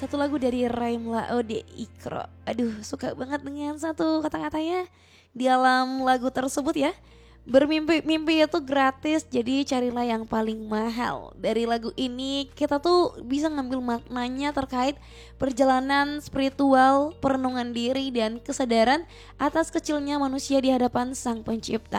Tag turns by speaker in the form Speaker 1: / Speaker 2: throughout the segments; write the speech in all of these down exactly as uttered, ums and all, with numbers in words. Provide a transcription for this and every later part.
Speaker 1: satu lagu dari Raimla Ode Ikro. Aduh, suka banget dengan satu kata-katanya di dalam lagu tersebut ya. Bermimpi mimpi itu gratis, jadi carilah yang paling mahal. Dari lagu ini kita tuh bisa ngambil maknanya terkait perjalanan spiritual, perenungan diri dan kesadaran atas kecilnya manusia di hadapan Sang Pencipta.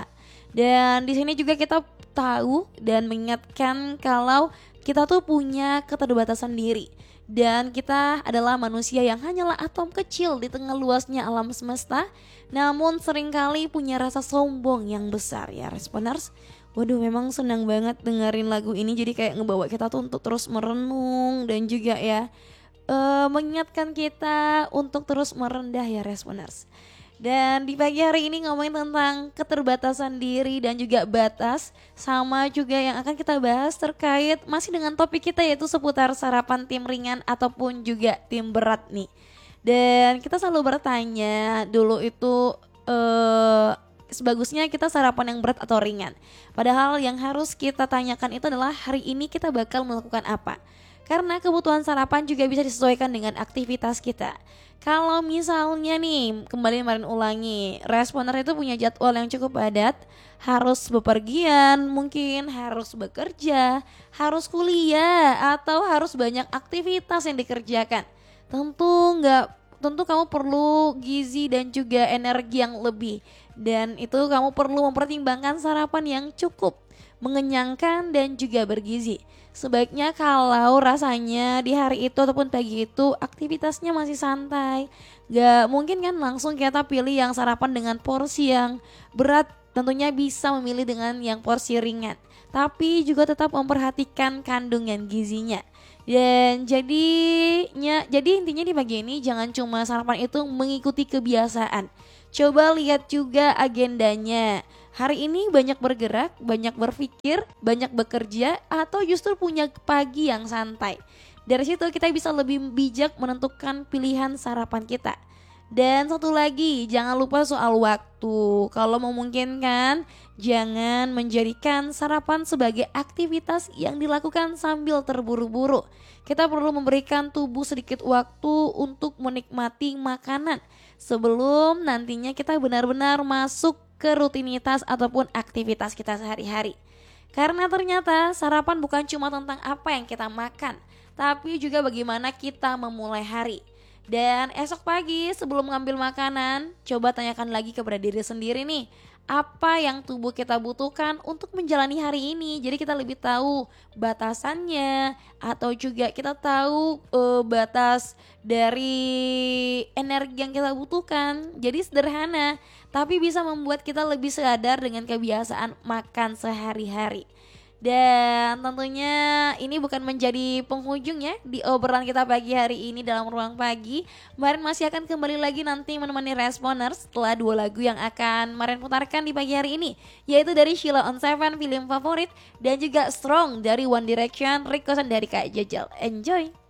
Speaker 1: Dan di sini juga kita tahu dan mengingatkan kalau kita tuh punya keterbatasan diri. Dan kita adalah manusia yang hanyalah atom kecil di tengah luasnya alam semesta, namun seringkali punya rasa sombong yang besar ya Responers. Waduh, memang senang banget dengerin lagu ini, jadi kayak ngebawa kita tuh untuk terus merenung dan juga ya uh, mengingatkan kita untuk terus merendah ya Responers. Dan di pagi hari ini ngomongin tentang keterbatasan diri dan juga batas, sama juga yang akan kita bahas terkait masih dengan topik kita yaitu seputar sarapan tim ringan ataupun juga tim berat nih. Dan kita selalu bertanya dulu itu eh, sebagusnya kita sarapan yang berat atau ringan. Padahal yang harus kita tanyakan itu adalah hari ini kita bakal melakukan apa. Karena kebutuhan sarapan juga bisa disesuaikan dengan aktivitas kita. Kalau misalnya nih, kembali kemarin ulangi, Responer itu punya jadwal yang cukup padat, harus bepergian, mungkin harus bekerja, harus kuliah, atau harus banyak aktivitas yang dikerjakan. Tentu nggak, tentu kamu perlu gizi dan juga energi yang lebih. Dan itu kamu perlu mempertimbangkan sarapan yang cukup, mengenyangkan dan juga bergizi. Sebaiknya kalau rasanya di hari itu ataupun pagi itu aktivitasnya masih santai, gak mungkin kan langsung kita pilih yang sarapan dengan porsi yang berat. Tentunya bisa memilih dengan yang porsi ringan, tapi juga tetap memperhatikan kandungan gizinya. Dan jadinya, jadi intinya di pagi ini jangan cuma sarapan itu mengikuti kebiasaan. Coba lihat juga agendanya. Hari ini banyak bergerak, banyak berpikir, banyak bekerja, atau justru punya pagi yang santai. Dari situ kita bisa lebih bijak menentukan pilihan sarapan kita. Dan satu lagi, jangan lupa soal waktu. Kalau memungkinkan, jangan menjadikan sarapan sebagai aktivitas yang dilakukan sambil terburu-buru. Kita perlu memberikan tubuh sedikit waktu untuk menikmati makanan sebelum nantinya kita benar-benar masuk ke rutinitas ataupun aktivitas kita sehari-hari. Karena ternyata sarapan bukan cuma tentang apa yang kita makan, tapi juga bagaimana kita memulai hari. Dan esok pagi sebelum mengambil makanan, coba tanyakan lagi kepada diri sendiri nih, apa yang tubuh kita butuhkan untuk menjalani hari ini. Jadi kita lebih tahu batasannya, atau juga kita tahu uh, batas dari energi yang kita butuhkan. Jadi sederhana, tapi bisa membuat kita lebih sadar dengan kebiasaan makan sehari-hari. Dan tentunya ini bukan menjadi penghujung ya di obrolan kita pagi hari ini dalam ruang pagi. Maren masih akan kembali lagi nanti menemani Responers setelah dua lagu yang akan Maren putarkan di pagi hari ini, yaitu dari Sheila on Seven, film favorit, dan juga Strong dari One Direction, requestan dari Kak Jajal. Enjoy!